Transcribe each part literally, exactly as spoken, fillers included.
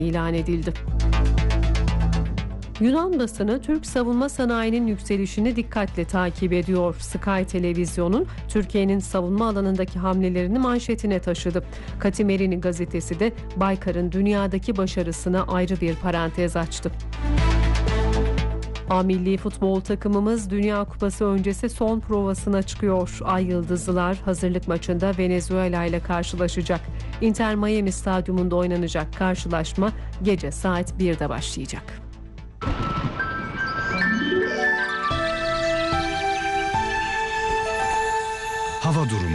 ilan edildi. Yunan basını Türk savunma sanayinin yükselişini dikkatle takip ediyor. Sky Televizyon'un Türkiye'nin savunma alanındaki hamlelerini manşetine taşıdı. Katimerini gazetesi de Baykar'ın dünyadaki başarısına ayrı bir parantez açtı. A milli futbol takımımız Dünya Kupası öncesi son provasına çıkıyor. Ay Yıldızlılar hazırlık maçında Venezuela ile karşılaşacak. Inter Miami stadyumunda oynanacak karşılaşma gece saat birde başlayacak. Hava durumu.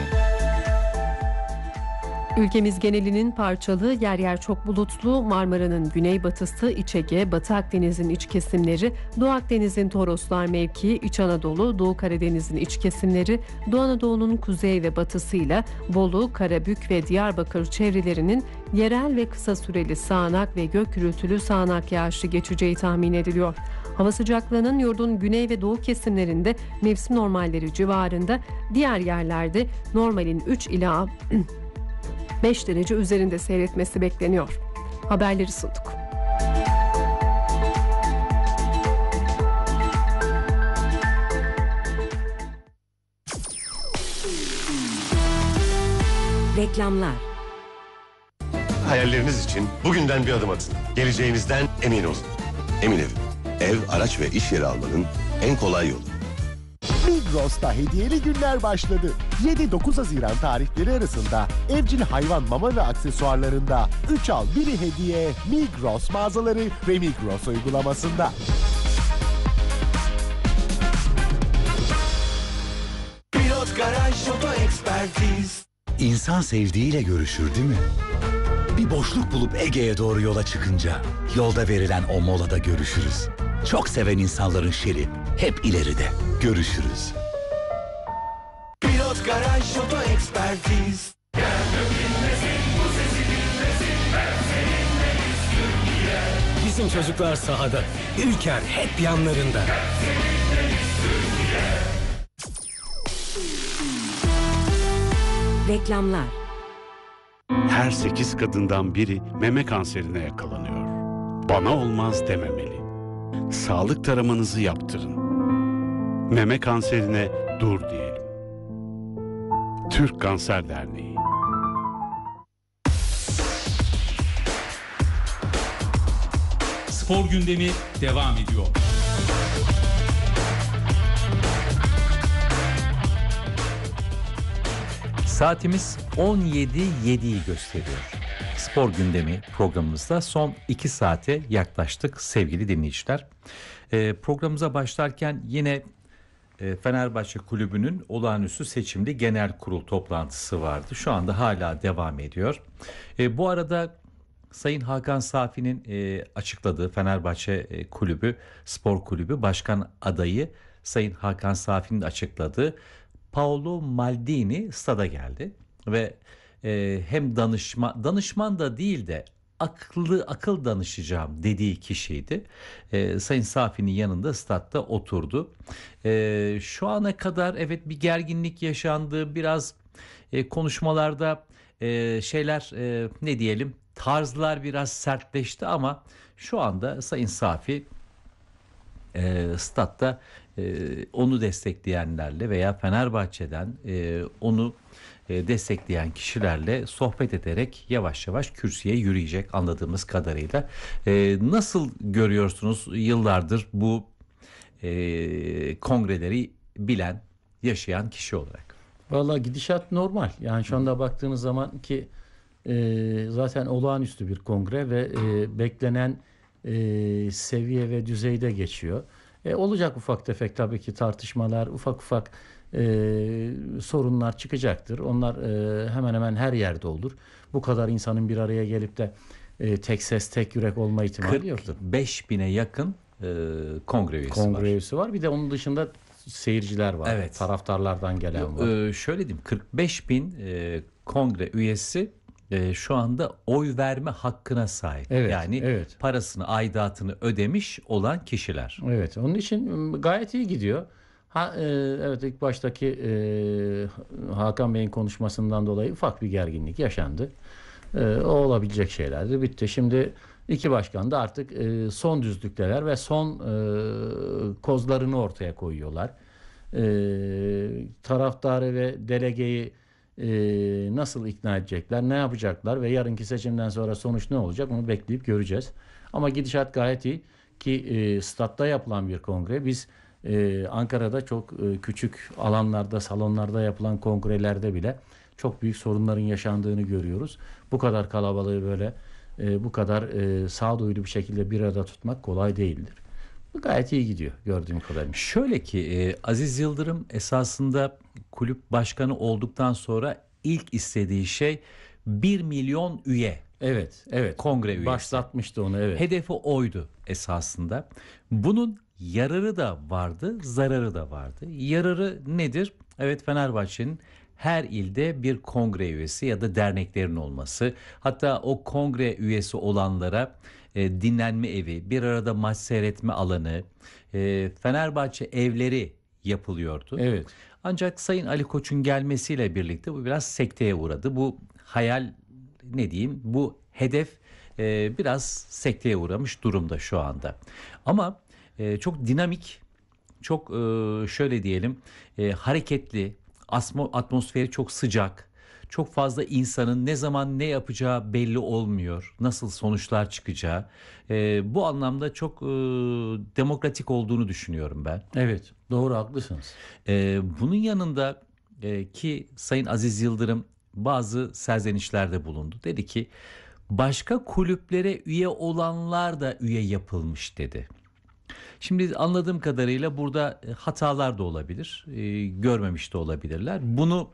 Ülkemiz genelinin parçalı, yer yer çok bulutlu, Marmara'nın güneybatısı, İç Ege, Batı Akdeniz'in iç kesimleri, Doğu Akdeniz'in Toroslar mevkii, İç Anadolu, Doğu Karadeniz'in iç kesimleri, Doğu Anadolu'nun kuzey ve batısıyla Bolu, Karabük ve Diyarbakır çevrelerinin yerel ve kısa süreli sağanak ve gök gürültülü sağanak yağışlı geçeceği tahmin ediliyor. Hava sıcaklığının yurdun güney ve doğu kesimlerinde mevsim normalleri civarında, diğer yerlerde normalin üç ila beş derece üzerinde seyretmesi bekleniyor. Haberleri sunduk. Reklamlar. Hayalleriniz için bugünden bir adım atın. Geleceğinizden emin olun. Emin Ev. Ev, araç ve iş yeri almanın en kolay yolu. Migros'ta hediyeli günler başladı. yedi dokuz Haziran tarihleri arasında evcil hayvan mama ve aksesuarlarında üç al biri hediye Migros mağazaları ve Migros uygulamasında. Pilot Garaj Oto Ekspertiz. İnsan sevdiğiyle görüşür değil mi? Bir boşluk bulup Ege'ye doğru yola çıkınca yolda verilen o molada görüşürüz. Çok seven insanların şeri hep ileride. Görüşürüz. Pilot Garaj Oto Ekspertiz. Bizim çocuklar sahada. Ülker hep yanlarında. Reklamlar. Her sekiz kadından biri meme kanserine yakalanıyor. Bana olmaz dememeli. Sağlık taramanızı yaptırın. Meme kanserine dur diyelim. Türk Kanser Derneği. Spor gündemi devam ediyor. Saatimiz on yedi yediyi gösteriyor. Spor gündemi programımızda son iki saate yaklaştık sevgili dinleyiciler. Ee, programımıza başlarken yine e, Fenerbahçe Kulübü'nün olağanüstü seçimli genel kurul toplantısı vardı. Şu anda hala devam ediyor. E, bu arada Sayın Hakan Safi'nin e, açıkladığı Fenerbahçe e, Kulübü Spor Kulübü Başkan adayı Sayın Hakan Safi'nin açıkladığı Paolo Maldini stada geldi ve e, hem danışma danışman da değil de akıllı akıl danışacağım dediği kişiydi. E, Sayın Safi'nin yanında statta oturdu. E, şu ana kadar evet bir gerginlik yaşandı, biraz e, konuşmalarda e, şeyler e, ne diyelim tarzlar biraz sertleşti ama şu anda Sayın Safi e, statta e, onu destekleyenlerle veya Fenerbahçe'den e, onu e, destekleyen kişilerle sohbet ederek yavaş yavaş kürsüye yürüyecek anladığımız kadarıyla. E, nasıl görüyorsunuz yıllardır bu e, kongreleri bilen, yaşayan kişi olarak? Vallahi gidişat normal. Yani şu anda baktığınız zaman ki e, zaten olağanüstü bir kongre ve e, beklenen e, seviye ve düzeyde geçiyor. E, olacak ufak tefek tabii ki tartışmalar, ufak ufak e, sorunlar çıkacaktır. Onlar e, hemen hemen her yerde olur. Bu kadar insanın bir araya gelip de e, tek ses, tek yürek olma ihtimali yoktur. kırk beş bine yakın e, kongre üyesi kongre var. üyesi var. Bir de onun dışında seyirciler var. Evet. Taraftarlardan gelen var. E, şöyle diyeyim, kırk beş bin e, kongre üyesi e, şu anda oy verme hakkına sahip. Evet, yani evet. parasını, aidatını ödemiş olan kişiler. Evet, onun için gayet iyi gidiyor. Ha, e, evet ilk baştaki e, Hakan Bey'in konuşmasından dolayı ufak bir gerginlik yaşandı. E, o olabilecek şeylerdi. Bitti. Şimdi İki başkan da artık e, son düzlükteler ve son e, kozlarını ortaya koyuyorlar. E, taraftarı ve delegeyi e, nasıl ikna edecekler, ne yapacaklar ve yarınki seçimden sonra sonuç ne olacak onu bekleyip göreceğiz. Ama gidişat gayet iyi ki e, statta yapılan bir kongre. Biz e, Ankara'da çok e, küçük alanlarda, salonlarda yapılan kongrelerde bile çok büyük sorunların yaşandığını görüyoruz. Bu kadar kalabalığı böyle e, bu kadar e, sağduyulu bir şekilde bir arada tutmak kolay değildir. Bu gayet iyi gidiyor gördüğüm kadarıyla. Şöyle ki e, Aziz Yıldırım esasında kulüp başkanı olduktan sonra ilk istediği şey bir milyon üye. Evet, evet. Kongre üyesi. Başlatmıştı onu, evet. Hedefi oydu esasında. Bunun yararı da vardı, zararı da vardı. Yararı nedir? Evet, Fenerbahçe'nin her ilde bir kongre üyesi ya da derneklerin olması. Hatta o kongre üyesi olanlara e, dinlenme evi, bir arada maç seyretme alanı, e, Fenerbahçe evleri yapılıyordu. Evet. Ancak Sayın Ali Koç'un gelmesiyle birlikte bu biraz sekteye uğradı. Bu hayal, ne diyeyim, bu hedef e, biraz sekteye uğramış durumda şu anda. Ama e, çok dinamik, çok e, şöyle diyelim e, hareketli, atmosferi çok sıcak, çok fazla insanın ne zaman ne yapacağı belli olmuyor, nasıl sonuçlar çıkacağı. E, bu anlamda çok e, demokratik olduğunu düşünüyorum ben. Evet, doğru, haklısınız. E, bunun yanında e, ki Sayın Aziz Yıldırım bazı serzenişlerde bulundu. Dedi ki başka kulüplere üye olanlar da üye yapılmış dedi. Şimdi anladığım kadarıyla burada hatalar da olabilir, e, görmemiş de olabilirler. Bunu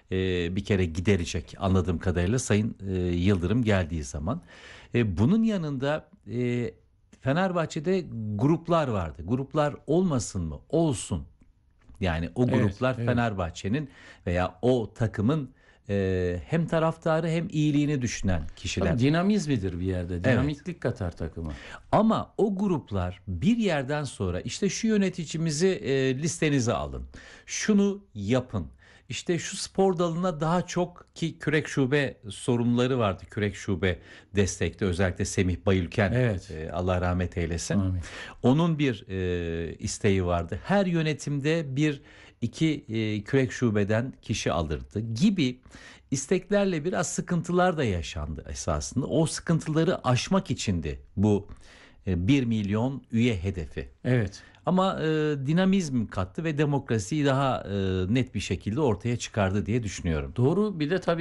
e, bir kere giderecek anladığım kadarıyla Sayın e, Yıldırım geldiği zaman. E, bunun yanında e, Fenerbahçe'de gruplar vardı. Gruplar olmasın mı? Olsun. Yani o gruplar evet, evet. Fenerbahçe'nin veya o takımın e, hem taraftarı hem iyiliğini düşünen kişiler. Tabii dinamizmidir bir yerde. Dinamiklik evet. katar takıma. Ama o gruplar bir yerden sonra işte şu yöneticimizi e, listenize alın. Şunu yapın. İşte şu spor dalına daha çok, ki kürek şube sorumluları vardı. Kürek şube destekte özellikle Semih Bayülken, evet. e, Allah rahmet eylesin. Amin. Onun bir e, isteği vardı. Her yönetimde bir iki e, kürek şubeden kişi alırdı gibi isteklerle biraz sıkıntılar da yaşandı esasında. O sıkıntıları aşmak içindi bu e, bir milyon üye hedefi. Evet. Ama e, dinamizm kattı ve demokrasiyi daha e, net bir şekilde ortaya çıkardı diye düşünüyorum. Doğru. Bir de tabii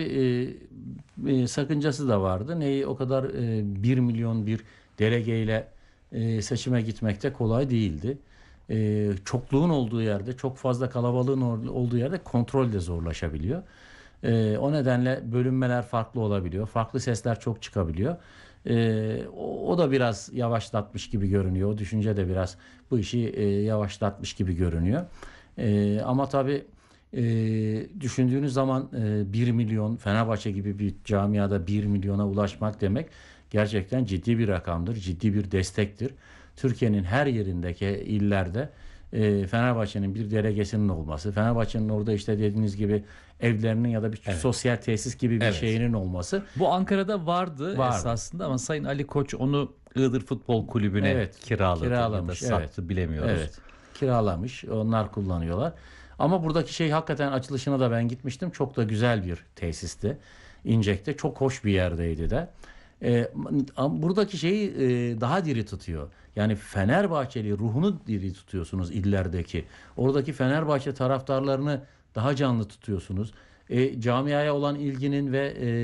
e, e, sakıncası da vardı. Neyi o kadar e, bir milyon bir delegeyle e, seçime gitmekte kolay değildi. E, çokluğun olduğu yerde, çok fazla kalabalığın olduğu yerde kontrol de zorlaşabiliyor. E, o nedenle bölünmeler farklı olabiliyor. Farklı sesler çok çıkabiliyor. E, o, o da biraz yavaşlatmış gibi görünüyor. O düşünce de biraz bu işi e, yavaşlatmış gibi görünüyor. E, ama tabii e, düşündüğünüz zaman e, bir milyon, Fenerbahçe gibi bir camiada bir milyona ulaşmak demek gerçekten ciddi bir rakamdır. Ciddi bir destektir. Türkiye'nin her yerindeki illerde e, Fenerbahçe'nin bir delegesinin olması, Fenerbahçe'nin orada işte dediğiniz gibi evlerinin ya da bir evet. sosyal tesis gibi bir evet. şeyinin olması. Bu Ankara'da vardı, vardı esasında ama Sayın Ali Koç onu Iğdır Futbol Kulübü'ne evet, kiraladı kiralamış, ya da sattı evet. bilemiyoruz. Evet, kiralamış, onlar kullanıyorlar. Ama buradaki şey hakikaten açılışına da ben gitmiştim. Çok da güzel bir tesisti. İncek'te çok hoş bir yerdeydi de. Ee, buradaki şeyi e, daha diri tutuyor. Yani Fenerbahçeli ruhunu diri tutuyorsunuz illerdeki. Oradaki Fenerbahçe taraftarlarını daha canlı tutuyorsunuz. E, camiaya olan ilginin ve e,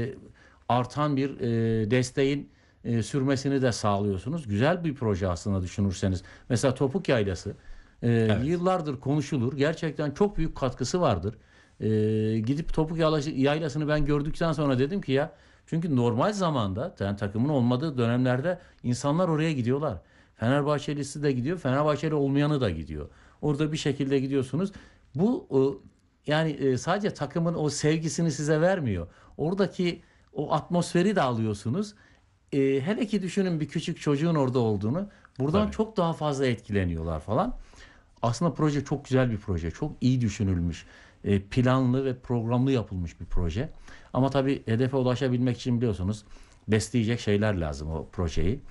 artan bir e, desteğin e, sürmesini de sağlıyorsunuz. Güzel bir proje aslında düşünürseniz. Mesela Topuk Yaylası e, evet. yıllardır konuşulur. Gerçekten çok büyük katkısı vardır. E, gidip Topuk Yaylası'nı ben gördükten sonra dedim ki ya, çünkü normal zamanda yani takımın olmadığı dönemlerde insanlar oraya gidiyorlar. Fenerbahçelisi de gidiyor, Fenerbahçeli olmayanı da gidiyor. Orada bir şekilde gidiyorsunuz. Bu yani sadece takımın o sevgisini size vermiyor. Oradaki o atmosferi de alıyorsunuz. Hele ki düşünün bir küçük çocuğun orada olduğunu. Buradan Tabii. çok daha fazla etkileniyorlar falan. Aslında proje çok güzel bir proje. Çok iyi düşünülmüş. Planlı ve programlı yapılmış bir proje. Ama tabii hedefe ulaşabilmek için biliyorsunuz besleyecek şeyler lazım o projeyi.